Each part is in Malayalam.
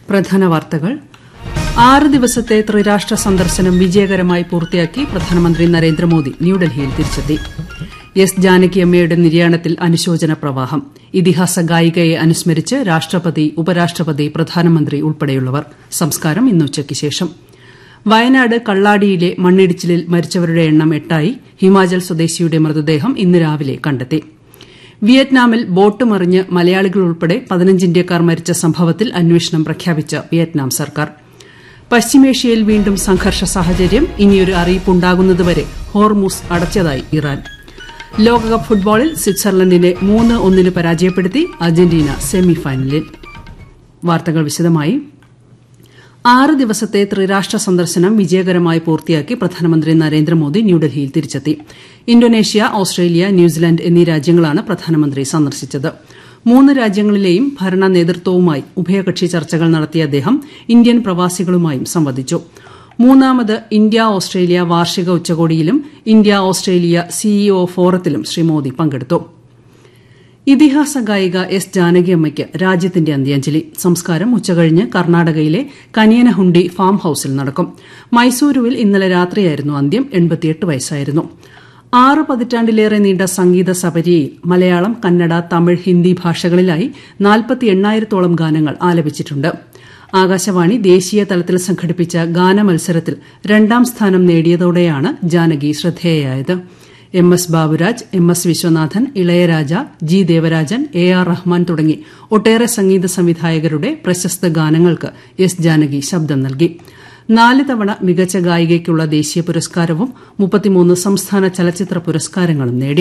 പ്രധാന വാർത്തകൾ 6 ദിവസത്തെ ത്രിരാഷ്ട്ര സന്ദർശനം വിജയകരമായി പൂർത്തിയാക്കി പ്രധാനമന്ത്രി നരേന്ദ്രമോദി ന്യൂഡൽഹിയിൽ തിരിച്ചെത്തി. എസ് ജാനകിയമ്മയുടെ നിര്യാണത്തിൽ അനുശോചന പ്രവാഹം. ഇതിഹാസ ഗായികയെ അനുസ്മരിച്ച് രാഷ്ട്രപതി, ഉപരാഷ്ട്രപതി, പ്രധാനമന്ത്രി ഉൾപ്പെടെയുള്ളവർ. സംസ്കാരം ഇന്ന് ഉച്ചയ്ക്ക് ശേഷം. വയനാട് കള്ളാടിയിലെ മണ്ണിടിച്ചിലിൽ മരിച്ചവരുടെ എണ്ണം 8ആയി. ഹിമാചൽ സ്വദേശിയുടെ മൃതദേഹം ഇന്ന് രാവിലെ കണ്ടെത്തി. വിയറ്റ്നാമിൽ ബോട്ട് മറിഞ്ഞ് മലയാളികൾ ഉൾപ്പെടെ 15 ഇന്ത്യക്കാർ മരിച്ച സംഭവത്തിൽ അന്വേഷണം പ്രഖ്യാപിച്ച വിയറ്റ്നാം സർക്കാർ. പശ്ചിമേഷ്യയിൽ വീണ്ടും സംഘർഷ സാഹചര്യം. ഇനിയൊരു അറിയിപ്പുണ്ടാകുന്നതുവരെ ഹോർമുസ് അടച്ചതായി ഇറാൻ. ലോകകപ്പ് ഫുട്ബോളിൽ സ്വിറ്റ്സർലൻഡിനെ 3-1 പരാജയപ്പെടുത്തി അർജന്റീന സെമിഫൈനലിൽ. വാർത്തകൾ വിശദമായി. 6 ദിവസത്തെ ത്രിരാഷ്ട്ര സന്ദർശനം വിജയകരമായി പൂർത്തിയാക്കി പ്രധാനമന്ത്രി നരേന്ദ്രമോദി ന്യൂഡൽഹിയിൽ തിരിച്ചെത്തി. ഇന്തോനേഷ്യ, ഓസ്ട്രേലിയ, ന്യൂസിലൻഡ് എന്നീ രാജ്യങ്ങളാണ് പ്രധാനമന്ത്രി സന്ദർശിച്ചത്. 3 രാജ്യങ്ങളിലെയും ഭരണ നേതൃത്വവുമായി ഉഭയകക്ഷി ചർച്ചകൾ നടത്തിയ അദ്ദേഹം ഇന്ത്യൻ പ്രവാസികളുമായും സംവദിച്ചു. 3ാമത് ഇന്ത്യ ഓസ്ട്രേലിയ വാർഷിക ഉച്ചകോടിയിലും India Australia CEO ഫോറത്തിലും Shri Modi പങ്കെടുത്തു. ഇതിഹാസ ഗായിക എസ് ജാനകിയമ്മയ്ക്ക് രാജ്യത്തിന്റെ അന്ത്യാഞ്ജലി. സംസ്കാരം ഉച്ചകഴിഞ്ഞ് കർണാടകയിലെ കനിയനഹുണ്ടി ഫാം ഹൌസിൽ നടക്കും. മൈസൂരുവിൽ ഇന്നലെ രാത്രിയായിരുന്നു അന്ത്യം. 88 വയസ്സായിരുന്നു. 6 പതിറ്റാണ്ടിലേറെ നീണ്ട സംഗീത സപര്യയിൽ മലയാളം, കന്നഡ, തമിഴ്, ഹിന്ദി ഭാഷകളിലായി 48,000-ഓളം ഗാനങ്ങൾ ആലപിച്ചിട്ടുണ്ട്. ആകാശവാണി ദേശീയ തലത്തിൽ സംഘടിപ്പിച്ച ഗാനമത്സരത്തിൽ 2ാം സ്ഥാനം നേടിയതോടെയാണ് Janaki ശ്രദ്ധേയയായത്. MS Baburaj, MS Viswanathan, Ilaiyaraaja, G Devarajan, AR Rahman തുടങ്ങി ഒട്ടേറെ സംഗീത സംവിധായകരുടെ പ്രശസ്ത ഗാനങ്ങൾക്ക് എസ് ജാനകി ശബ്ദം നൽകി. 4 തവണ മികച്ച ഗായികയ്ക്കുള്ള ദേശീയ പുരസ്കാരവും 33 സംസ്ഥാന ചലച്ചിത്ര പുരസ്കാരങ്ങളും നേടി.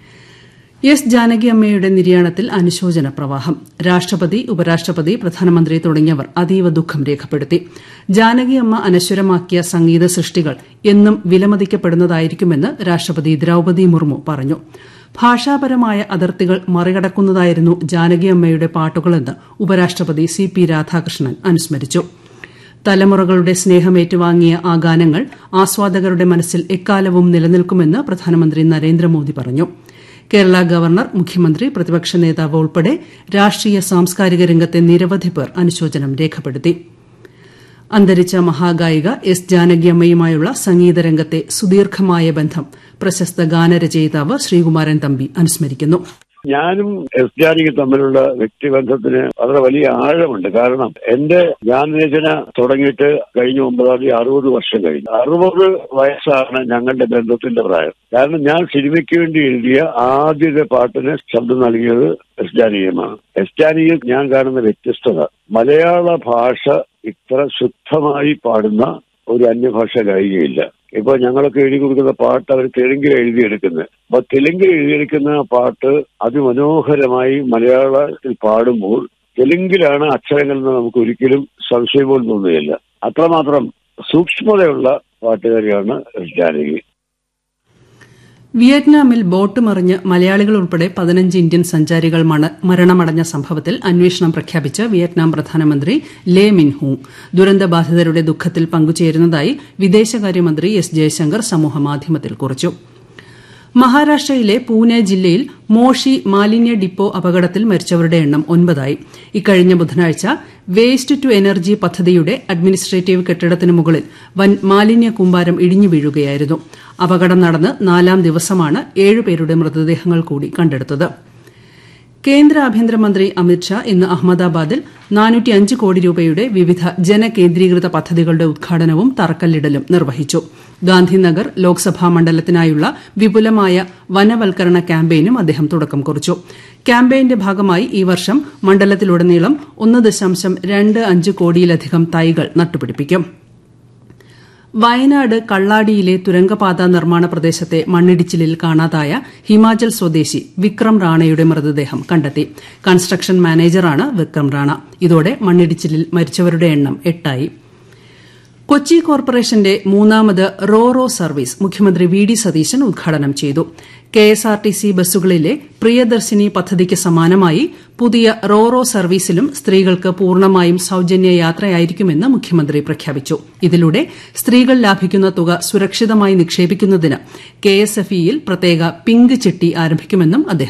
എസ് ജാനകിയമ്മയുടെ നിര്യാണത്തിൽ അനുശോചന പ്രവാഹം. രാഷ്ട്രപതി, ഉപരാഷ്ട്രപതി, പ്രധാനമന്ത്രി തുടങ്ങിയവർ അതീവ ദുഃഖം രേഖപ്പെടുത്തി. ജാനകിയമ്മ അനശ്വരമാക്കിയ സംഗീത സൃഷ്ടികൾ എന്നും വിലമതിക്കപ്പെടുന്നതായിരിക്കുമെന്ന് രാഷ്ട്രപതി ദ്രൌപദി മുർമു പറഞ്ഞു. ഭാഷാപരമായ അതിർത്തികൾ മറികടക്കുന്നതായിരുന്നു ജാനകിയമ്മയുടെ പാട്ടുകളെന്ന് ഉപരാഷ്ട്രപതി CP രാധാകൃഷ്ണൻ അനുസ്മരിച്ചു. തലമുറകളുടെ സ്നേഹമേറ്റുവാങ്ങിയ ആ ഗാനങ്ങൾ ആസ്വാദകരുടെ മനസ്സിൽ എക്കാലവും നിലനിൽക്കുമെന്ന് പ്രധാനമന്ത്രി നരേന്ദ്രമോദി പറഞ്ഞു. കേരള ഗവർണർ, മുഖ്യമന്ത്രി, പ്രതിപക്ഷ നേതാവ് ഉൾപ്പെടെ രാഷ്ട്രീയ സാംസ്കാരിക രംഗത്തെ നിരവധി പേർ അനുശോചനം രേഖപ്പെടുത്തി. അന്തരിച്ച മഹാഗായിക എസ് ജാനകിയമ്മയുമായുള്ള സംഗീതരംഗത്തെ സുദീർഘമായ ബന്ധം പ്രശസ്ത ഗാനരചയിതാവ് ശ്രീകുമാരൻ തമ്പി അനുസ്മരിക്കുന്നു. ഞാനും എസ് ജാനകി തമ്മിലുള്ള വ്യക്തിബന്ധത്തിന് വളരെ വലിയ ആഴമുണ്ട്. കാരണം എന്റെ ഗാനരചന തുടങ്ങിയിട്ട് കഴിഞ്ഞ 60 വർഷം കഴിഞ്ഞു. 60 വയസ്സാണ് ഞങ്ങളുടെ ബന്ധത്തിന്റെ പ്രായം. കാരണം ഞാൻ സിനിമയ്ക്ക് വേണ്ടി എഴുതിയ ആദ്യത്തെ പാട്ടിന് ശബ്ദം നൽകിയത് എസ് ജാനകിയമാണ്. എസ് ജാനകിയിൽ ഞാൻ കാണുന്ന വ്യത്യസ്തത, മലയാള ഭാഷ ഇത്ര ശുദ്ധമായി പാടുന്ന ഒരു അന്യഭാഷ ഗായികയില്ല. ഇപ്പൊ ഞങ്ങളൊക്കെ എഴുതി കൊടുക്കുന്ന പാട്ട് അവർ തെലുങ്കിൽ എഴുതിയെടുക്കുന്നത്. അപ്പൊ തെലുങ്കിൽ എഴുതിയെടുക്കുന്ന പാട്ട് അതിമനോഹരമായി മലയാളത്തിൽ പാടുമ്പോൾ തെലുങ്കിലാണ് അക്ഷരങ്ങളെന്ന് നമുക്ക് ഒരിക്കലും സംശയം പോലും തോന്നുകയില്ല. അത്രമാത്രം സൂക്ഷ്മതയുള്ള പാട്ടുകാരിയാണ് ജാനകി. വിയറ്റ്നാമിൽ ബോട്ട് മറിഞ്ഞ് മലയാളികൾ ഉൾപ്പെടെ 15 ഇന്ത്യൻ സഞ്ചാരികൾ മരണമടഞ്ഞ സംഭവത്തിൽ അന്വേഷണം പ്രഖ്യാപിച്ച് വിയറ്റ്നാം പ്രധാനമന്ത്രി ലേ മിൻ ഹൂ. ദുരന്തബാധിതരുടെ ദുഃഖത്തിൽ പങ്കുചേരുന്നതായി വിദേശകാര്യമന്ത്രി S ജയശങ്കർ സമൂഹമാധ്യമത്തിൽ കുറിച്ചു. മഹാരാഷ്ട്രയിലെ പൂനെ ജില്ലയിൽ മോഷി മാലിന്യ ഡിപ്പോ അപകടത്തിൽ മരിച്ചവരുടെ എണ്ണം 9ആയി. ഇക്കഴിഞ്ഞ ബുധനാഴ്ച വേസ്റ്റ് ടു എനർജി പദ്ധതിയുടെ അഡ്മിനിസ്ട്രേറ്റീവ് കെട്ടിടത്തിന് മുകളിൽ വൻ മാലിന്യ കൂമ്പാരം ഇടിഞ്ഞു വീഴുകയായിരുന്നു. അപകടം നടന്ന് 4ാം ദിവസമാണ് 7 പേരുടെ മൃതദേഹങ്ങൾ കൂടി കണ്ടെടുത്തത്. കേന്ദ്ര ആഭ്യന്തരമന്ത്രി അമിത്ഷാ ഇന്ന് അഹമ്മദാബാദിൽ 405 കോടി രൂപയുടെ വിവിധ ജനകേന്ദ്രീകൃത പദ്ധതികളുടെ ഉദ്ഘാടനവും തറക്കല്ലിടലും നിർവഹിച്ചു. ഗാന്ധിനഗർ ലോക്സഭാ മണ്ഡലത്തിനായുള്ള വിപുലമായ വനവൽക്കരണ ക്യാമ്പയിനും അദ്ദേഹം തുടക്കം കുറിച്ചു. ക്യാമ്പയിന്റെ ഭാഗമായി ഈ വർഷം മണ്ഡലത്തിലുടനീളം 1.25 കോടിയിലധികം തൈകൾ നട്ടുപിടിപ്പിക്കും. വയനാട് കള്ളാടിയിലെ തുരങ്കപാത നിർമ്മാണ പ്രദേശത്തെ മണ്ണിടിച്ചിലിൽ കാണാതായ ഹിമാചൽ സ്വദേശി വിക്രം റാണയുടെ മൃതദേഹം കണ്ടെത്തി. കൺസ്ട്രക്ഷൻ മാനേജറാണ് വിക്രം റാണ. ഇതോടെ മണ്ണിടിച്ചിലിൽ മരിച്ചവരുടെ എണ്ണം 8ആയി. കൊച്ചി കോർപ്പറേഷന്റെ 3ാമത് റോ സർവീസ് മുഖ്യമന്ത്രി VD സതീശൻ ഉദ്ഘാടനം ചെയ്തു. KSRTC ബസ്സുകളിലെ പ്രിയദർശിനി പദ്ധതിക്ക് സമാനമായി പുതിയ റോ സർവീസിലും സ്ത്രീകൾക്ക് പൂർണ്ണമായും സൌജന്യ യാത്രയായിരിക്കുമെന്ന് മുഖ്യമന്ത്രി പ്രഖ്യാപിച്ചു. ഇതിലൂടെ സ്ത്രീകൾ ലാഭിക്കുന്ന തുക സുരക്ഷിതമായി നിക്ഷേപിക്കുന്നതിന് KSFE-യിൽ പ്രത്യേക പിങ്ക് ചിട്ടി ആരംഭിക്കുമെന്നും അദ്ദേഹം